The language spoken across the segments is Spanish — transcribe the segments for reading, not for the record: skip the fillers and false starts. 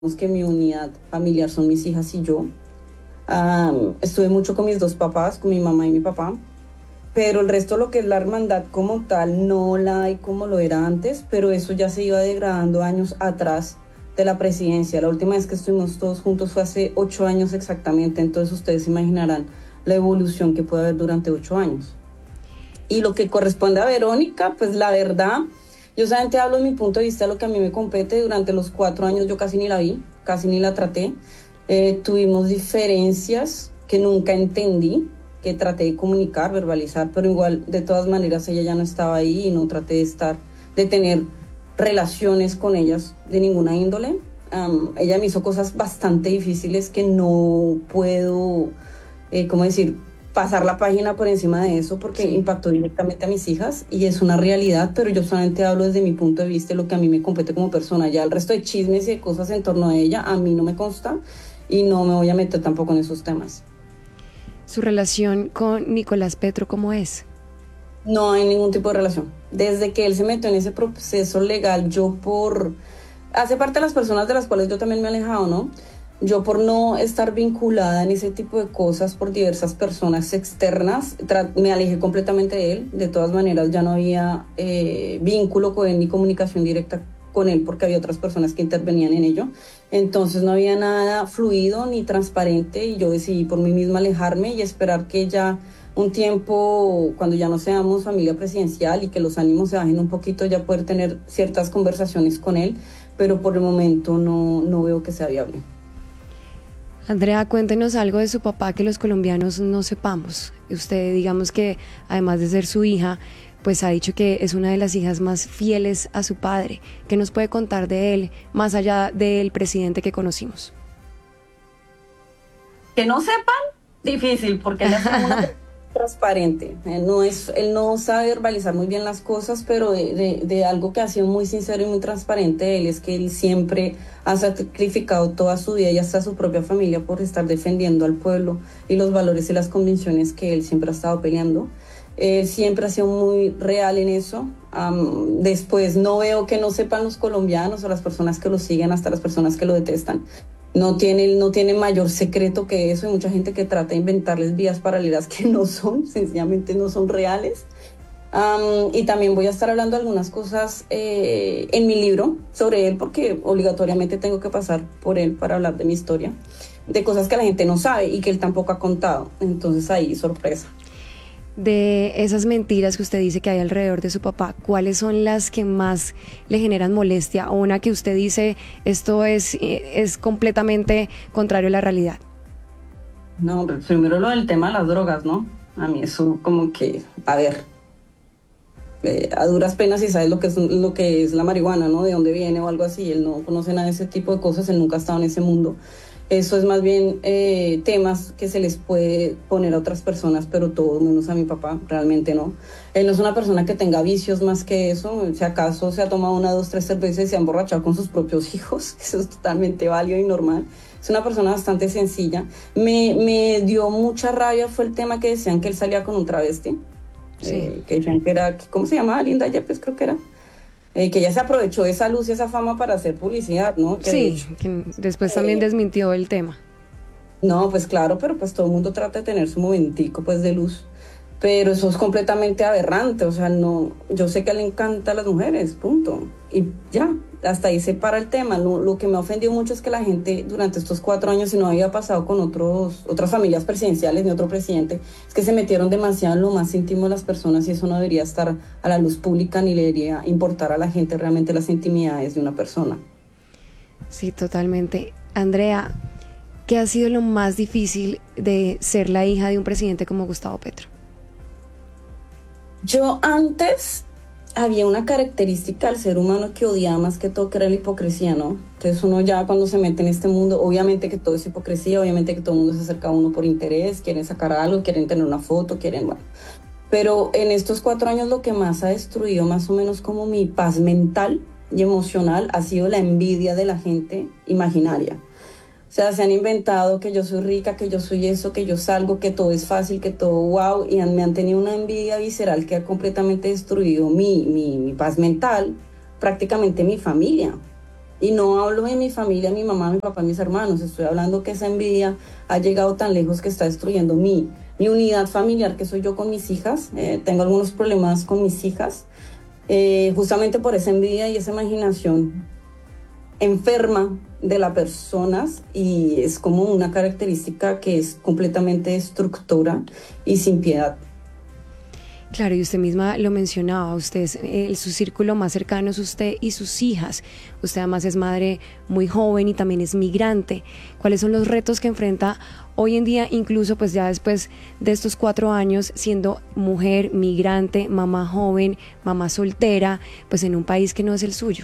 que mi unidad familiar son mis hijas y yo. Estuve mucho con mis dos papás, con mi mamá y mi papá, pero el resto, lo que es la hermandad como tal, no la hay como lo era antes, pero eso ya se iba degradando años atrás de la presidencia. La última vez que estuvimos todos juntos fue hace 8 años exactamente, entonces ustedes se imaginarán la evolución que puede haber durante 8 años. Y lo que corresponde a Verónica, pues la verdad, yo solamente hablo de mi punto de vista, lo que a mí me compete. Durante los 4 años yo casi ni la vi, casi ni la traté. Tuvimos diferencias que nunca entendí, que traté de comunicar, verbalizar, pero igual, de todas maneras, ella ya no estaba ahí y no traté de tener relaciones con ellas de ninguna índole. Ella me hizo cosas bastante difíciles que no puedo, ¿cómo decir?, pasar la página por encima de eso, porque Sí. impactó directamente a mis hijas y es una realidad, pero yo solamente hablo desde mi punto de vista, lo que a mí me compete como persona. Ya el resto de chismes y de cosas en torno a ella a mí no me consta y no me voy a meter tampoco en esos temas. ¿Su relación con Nicolás Petro cómo es? No hay ningún tipo de relación. Desde que él se metió en ese proceso legal, hace parte de las personas de las cuales yo también me he alejado, ¿no? Yo, por no estar vinculada en ese tipo de cosas por diversas personas externas, me alejé completamente de él. De todas maneras, ya no había vínculo con él ni comunicación directa con él, porque había otras personas que intervenían en ello. Entonces no había nada fluido ni transparente y yo decidí por mí misma alejarme y esperar que ya un tiempo, cuando ya no seamos familia presidencial y que los ánimos se bajen un poquito, ya poder tener ciertas conversaciones con él, pero por el momento no veo que sea viable. Andrea, cuéntenos algo de su papá que los colombianos no sepamos. Usted, digamos que además de ser su hija, pues ha dicho que es una de las hijas más fieles a su padre. ¿Qué nos puede contar de él, más allá del presidente que conocimos? Que no sepan, difícil, porque él ha sido una persona transparente. Él no sabe verbalizar muy bien las cosas, pero de algo que ha sido muy sincero y muy transparente de él es que él siempre ha sacrificado toda su vida y hasta su propia familia por estar defendiendo al pueblo y los valores y las convicciones que él siempre ha estado peleando. Siempre ha sido muy real en eso. Después no veo que no sepan los colombianos o las personas que lo siguen, hasta las personas que lo detestan. No tiene mayor secreto que eso. Hay mucha gente que trata de inventarles vías paralelas que no son, sencillamente no son reales. Y también voy a estar hablando de algunas cosas en mi libro sobre él, porque obligatoriamente tengo que pasar por él para hablar de mi historia, de cosas que la gente no sabe y que él tampoco ha contado. Entonces ahí, sorpresa. De esas mentiras que usted dice que hay alrededor de su papá, ¿cuáles son las que más le generan molestia? O una que usted dice, esto es completamente contrario a la realidad. No, primero lo del tema de las drogas, ¿no? A mí eso como que, a ver, a duras penas, si sabes lo que es la marihuana, ¿no? De dónde viene o algo así. Él no conoce nada de ese tipo de cosas, él nunca ha estado en ese mundo. Eso es más bien temas que se les puede poner a otras personas, pero todo menos a mi papá, realmente no. Él no es una persona que tenga vicios más que eso. Si acaso se ha tomado una, dos, tres cervezas y se ha emborrachado con sus propios hijos, eso es totalmente válido y normal. Es una persona bastante sencilla. Me dio mucha rabia fue el tema que decían que él salía con un travesti, Sí, que decían que era, ¿cómo se llamaba? Linda Yepes, creo que era. Que ella se aprovechó de esa luz y esa fama para hacer publicidad, ¿no? Que de sí, hecho, que después también eh, desmintió el tema. no, pues claro, pero pues todo el mundo trata de tener su momentico pues de luz, pero eso es completamente aberrante. O sea, no, yo sé que le encanta a las mujeres, punto, y ya, hasta ahí se para el tema. Lo que me ha ofendido mucho es que la gente durante estos 4 años, si no había pasado con otras familias presidenciales ni otro presidente, es que se metieron demasiado en lo más íntimo de las personas y eso no debería estar a la luz pública ni le debería importar a la gente realmente las intimidades de una persona. Sí, totalmente. Andrea, ¿qué ha sido lo más difícil de ser la hija de un presidente como Gustavo Petro? Yo antes había una característica al ser humano que odiaba más que todo, que era la hipocresía, ¿no? Entonces uno ya cuando se mete en este mundo, obviamente que todo es hipocresía, obviamente que todo el mundo se acerca a uno por interés, quieren sacar algo, quieren tener una foto, quieren, bueno. Pero en estos 4 años lo que más ha destruido más o menos como mi paz mental y emocional ha sido la envidia de la gente imaginaria. O sea, se han inventado que yo soy rica, que yo soy eso, que yo salgo, que todo es fácil, que todo wow, y me han tenido una envidia visceral que ha completamente destruido mi paz mental, prácticamente mi familia. Y no hablo de mi familia, mi mamá, mi papá, mis hermanos, estoy hablando que esa envidia ha llegado tan lejos que está destruyendo mi unidad familiar, que soy yo con mis hijas. Tengo algunos problemas con mis hijas, justamente por esa envidia y esa imaginación enferma de las personas, y es como una característica que es completamente destructora y sin piedad. Claro, y usted misma lo mencionaba, usted es, su círculo más cercano es usted y sus hijas. Usted además es madre muy joven y también es migrante. ¿Cuáles son los retos que enfrenta hoy en día, incluso pues ya después de estos 4 años, siendo mujer, migrante, mamá joven, mamá soltera, pues en un país que no es el suyo?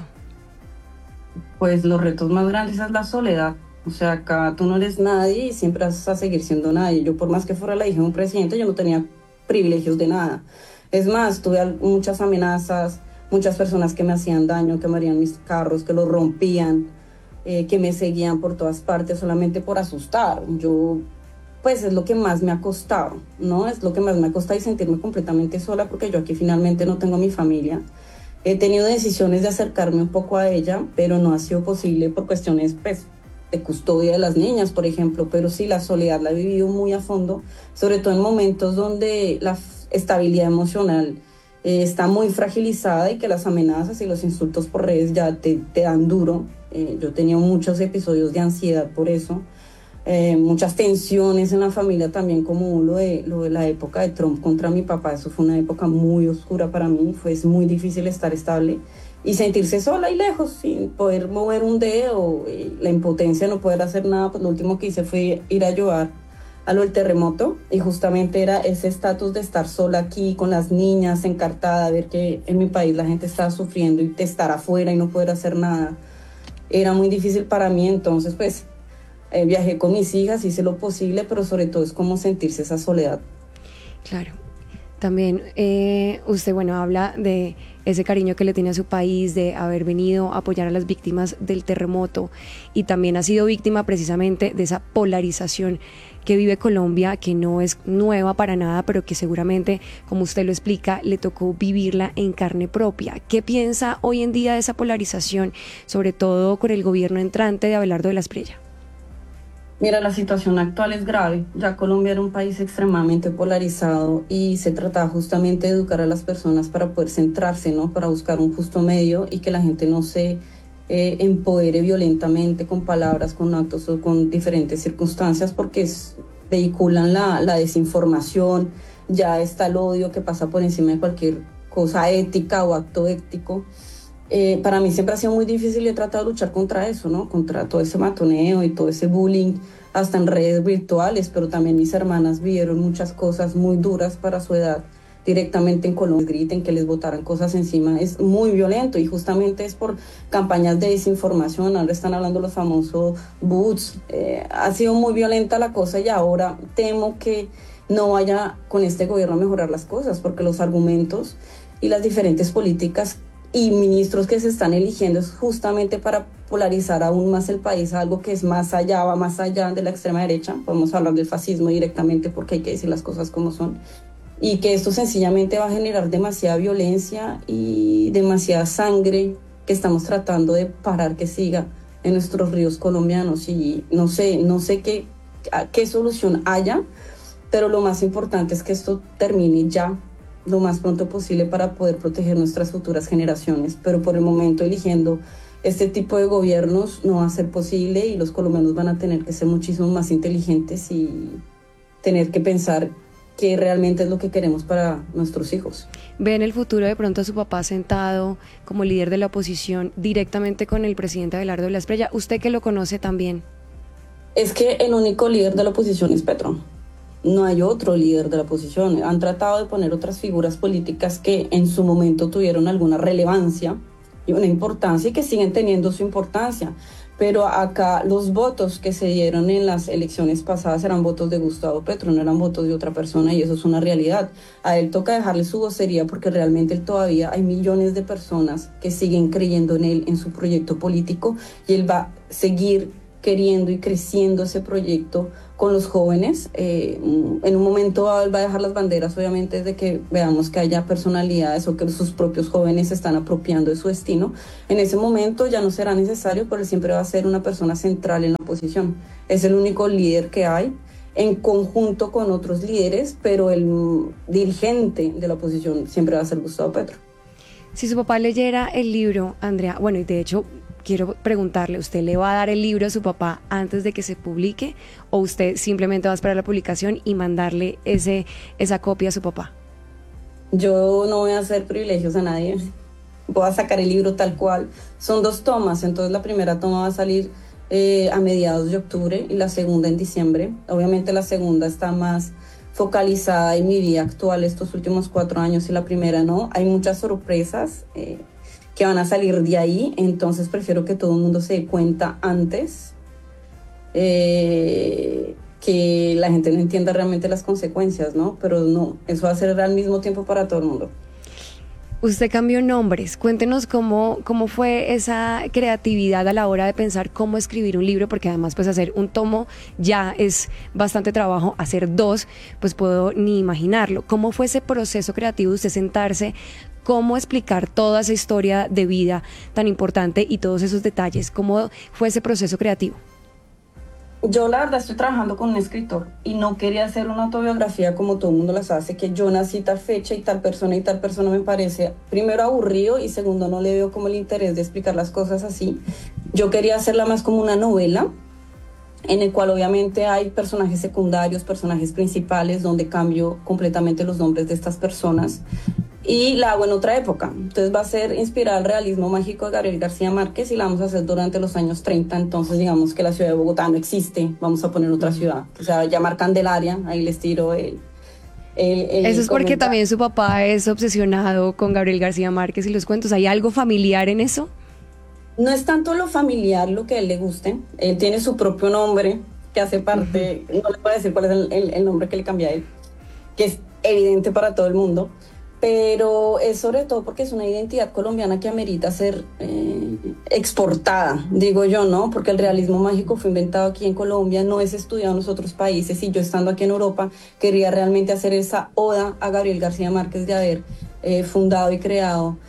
Pues los retos más grandes es la soledad. O sea, acá tú no eres nadie y siempre vas a seguir siendo nadie. Yo, por más que fuera la hija de un presidente, yo no tenía privilegios de nada. Es más, tuve muchas amenazas, muchas personas que me hacían daño, que me harían mis carros, que los rompían, que me seguían por todas partes solamente por asustar. Yo, pues es lo que más me ha costado, ¿no? Es lo que más me ha costado, y sentirme completamente sola, porque yo aquí finalmente no tengo mi familia. He tenido decisiones de acercarme un poco a ella, pero no ha sido posible por cuestiones, pues, de custodia de las niñas, por ejemplo. Pero sí, la soledad la he vivido muy a fondo, sobre todo en momentos donde la estabilidad emocional está muy fragilizada, y que las amenazas y los insultos por redes ya te dan duro. Yo tenía muchos episodios de ansiedad por eso. Muchas tensiones en la familia también, como lo de la época de Trump contra mi papá. Eso fue una época muy oscura para mí. Fue muy difícil estar estable y sentirse sola y lejos, sin poder mover un dedo, la impotencia de no poder hacer nada. Pues lo último que hice fue ir a ayudar a lo del terremoto, y justamente era ese estatus de estar sola aquí con las niñas, encartada, ver que en mi país la gente estaba sufriendo, y de estar afuera y no poder hacer nada. Era muy difícil para mí. Entonces, pues, viajé con mis hijas, hice lo posible, pero sobre todo es como sentirse esa soledad. Claro. También usted, bueno, habla de ese cariño que le tiene a su país, de haber venido a apoyar a las víctimas del terremoto, y también ha sido víctima precisamente de esa polarización que vive Colombia, que no es nueva para nada, pero que seguramente, como usted lo explica, le tocó vivirla en carne propia. ¿Qué piensa hoy en día de esa polarización, sobre todo con el gobierno entrante de Abelardo de la Espriella? Mira, la situación actual es grave. Ya Colombia era un país extremadamente polarizado, y se trataba justamente de educar a las personas para poder centrarse, ¿no? Para buscar un justo medio, y que la gente no se empodere violentamente con palabras, con actos o con diferentes circunstancias, porque vehiculan la desinformación. Ya está el odio que pasa por encima de cualquier cosa ética o acto ético. Para mí siempre ha sido muy difícil, y he tratado de luchar contra eso, ¿no? Contra todo ese matoneo y todo ese bullying, hasta en redes virtuales. Pero también mis hermanas vivieron muchas cosas muy duras para su edad directamente en Colombia. Griten, que les botaran cosas encima, es muy violento, y justamente es por campañas de desinformación. Ahora están hablando los famosos boots. Ha sido muy violenta la cosa, y ahora temo que no vaya con este gobierno a mejorar las cosas, porque los argumentos y las diferentes políticas y ministros que se están eligiendo es justamente para polarizar aún más el país, algo que es más allá, va más allá de la extrema derecha. Podemos hablar del fascismo directamente, porque hay que decir las cosas como son, y que esto sencillamente va a generar demasiada violencia y demasiada sangre que estamos tratando de parar que siga en nuestros ríos colombianos. Y no sé qué solución haya, pero lo más importante es que esto termine ya lo más pronto posible, para poder proteger nuestras futuras generaciones. Pero por el momento, eligiendo este tipo de gobiernos no va a ser posible, y los colombianos van a tener que ser muchísimo más inteligentes y tener que pensar qué realmente es lo que queremos para nuestros hijos. ¿Ve en el futuro de pronto a su papá sentado como líder de la oposición directamente con el presidente Abelardo de la Espriella? Usted que lo conoce también. Es que el único líder de la oposición es Petro. No hay otro líder de la oposición. Han tratado de poner otras figuras políticas que en su momento tuvieron alguna relevancia y una importancia, y que siguen teniendo su importancia. Pero acá los votos que se dieron en las elecciones pasadas eran votos de Gustavo Petro, no eran votos de otra persona, y eso es una realidad. A él toca dejarle su vocería, porque realmente él todavía hay millones de personas que siguen creyendo en él, en su proyecto político, y él va a seguir queriendo y creciendo ese proyecto con los jóvenes. En un momento él va a dejar las banderas, obviamente, de que veamos que haya personalidades o que sus propios jóvenes se están apropiando de su destino. En ese momento ya no será necesario, pero él siempre va a ser una persona central en la oposición. Es el único líder que hay en conjunto con otros líderes, pero el dirigente de la oposición siempre va a ser Gustavo Petro. Si su papá leyera el libro, Andrea, bueno, y de hecho quiero preguntarle, ¿usted le va a dar el libro a su papá antes de que se publique o usted simplemente va a esperar la publicación y mandarle esa copia a su papá? Yo no voy a hacer privilegios a nadie. Voy a sacar el libro tal cual. Son 2 tomas, entonces la primera toma va a salir a mediados de octubre y la segunda en diciembre. Obviamente la segunda está más focalizada en mi vida actual estos últimos 4 años y la primera no. Hay muchas sorpresas que van a salir de ahí, entonces prefiero que todo el mundo se dé cuenta antes, que la gente no entienda realmente las consecuencias, ¿no? Pero no, eso va a ser al mismo tiempo para todo el mundo. Usted cambió nombres, cuéntenos cómo fue esa creatividad a la hora de pensar cómo escribir un libro, porque además pues hacer un tomo ya es bastante trabajo, hacer 2 pues puedo ni imaginarlo. ¿Cómo fue ese proceso creativo de usted sentarse? ¿Cómo explicar toda esa historia de vida tan importante y todos esos detalles? ¿Cómo fue ese proceso creativo? Yo la verdad estoy trabajando con un escritor y no quería hacer una autobiografía como todo el mundo las hace, que yo nací tal fecha y tal persona me parece primero aburrido y segundo no le veo como el interés de explicar las cosas así. Yo quería hacerla más como una novela en el cual obviamente hay personajes secundarios, personajes principales, donde cambio completamente los nombres de estas personas y la hago en otra época. Entonces va a ser inspirada al realismo mágico de Gabriel García Márquez y la vamos a hacer durante los años 30. Entonces digamos que la ciudad de Bogotá no existe, vamos a poner otra ciudad, o sea, llamar Candelaria, ahí les tiro el Eso es porque comentario. también su papá es obsesionado con Gabriel García Márquez y los cuentos. ¿Hay algo familiar en eso? No es tanto lo familiar lo que a él le guste, él tiene su propio nombre que hace parte, no le voy a decir cuál es el nombre que le cambié a él, que es evidente para todo el mundo, pero es sobre todo porque es una identidad colombiana que amerita ser exportada, digo yo, ¿no? Porque el realismo mágico fue inventado aquí en Colombia, no es estudiado en los otros países, y yo estando aquí en Europa quería realmente hacer esa oda a Gabriel García Márquez de haber fundado y creado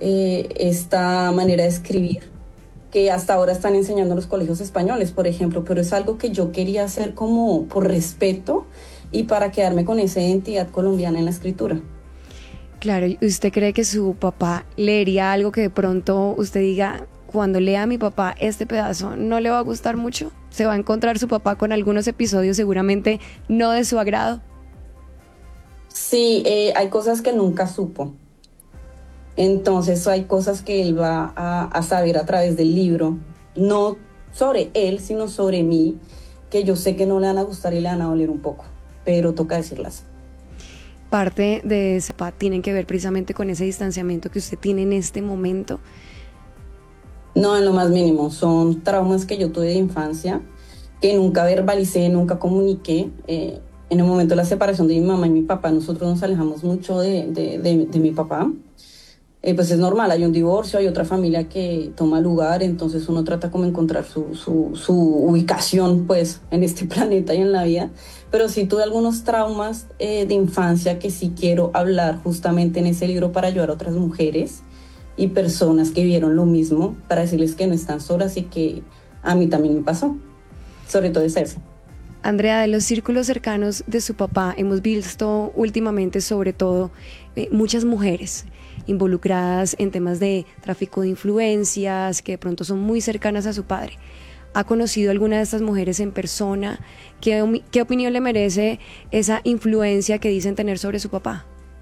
esta manera de escribir que hasta ahora están enseñando en los colegios españoles, por ejemplo, pero es algo que yo quería hacer como por respeto y para quedarme con esa identidad colombiana en la escritura. Claro, ¿y usted cree que su papá leería algo que de pronto usted diga, cuando lea a mi papá este pedazo no le va a gustar mucho? ¿Se va a encontrar su papá con algunos episodios seguramente no de su agrado? Sí, hay cosas que nunca supo. Entonces hay cosas que él va a saber a través del libro, no sobre él, sino sobre mí, que yo sé que no le van a gustar y le van a doler un poco, pero toca decirlas. Parte de ese papá tienen que ver precisamente con ese distanciamiento que usted tiene en este momento. No, en lo más mínimo, son traumas que yo tuve de infancia, que nunca verbalicé, nunca comuniqué. En el momento de la separación de mi mamá y mi papá, nosotros nos alejamos mucho de mi papá. Pues es normal, hay un divorcio, hay otra familia que toma lugar, entonces uno trata como encontrar su ubicación pues en este planeta y en la vida, pero sí tuve algunos traumas de infancia que sí quiero hablar justamente en ese libro para ayudar a otras mujeres y personas que vieron lo mismo, para decirles que no están solas y que a mí también me pasó, sobre todo es eso. Andrea, de los círculos cercanos de su papá hemos visto últimamente sobre todo muchas mujeres involucradas en temas de tráfico de influencias, que de pronto son muy cercanas a su padre. ¿Ha conocido alguna de estas mujeres en persona? ¿Qué opinión le merece esa influencia que dicen tener sobre su papá?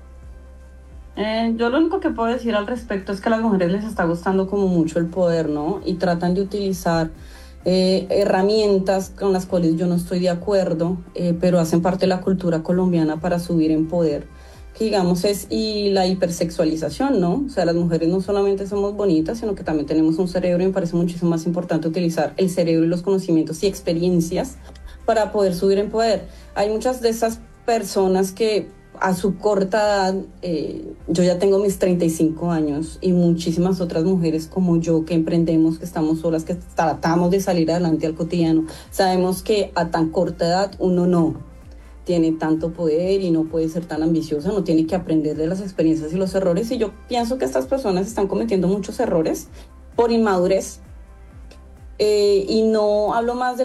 Yo lo único que puedo decir al respecto es que a las mujeres les está gustando como mucho el poder, ¿no? Y tratan de utilizar herramientas con las cuales yo no estoy de acuerdo, pero hacen parte de la cultura colombiana para subir en poder, que digamos es y la hipersexualización, ¿no? O sea, las mujeres no solamente somos bonitas, sino que también tenemos un cerebro y me parece muchísimo más importante utilizar el cerebro y los conocimientos y experiencias para poder subir en poder. Hay muchas de esas personas que a su corta edad, yo ya tengo mis 35 años y muchísimas otras mujeres como yo que emprendemos, que estamos solas, que tratamos de salir adelante al cotidiano, sabemos que a tan corta edad uno no tiene tanto poder y no puede ser tan ambiciosa, no tiene que aprender de las experiencias y los errores. Y yo pienso que estas personas están cometiendo muchos errores por inmadurez. Y no hablo más de